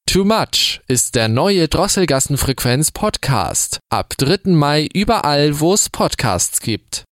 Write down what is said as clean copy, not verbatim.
Too Much ist der neue Drosselgassen-Frequenz-Podcast. Ab 3. Mai überall, wo es Podcasts gibt.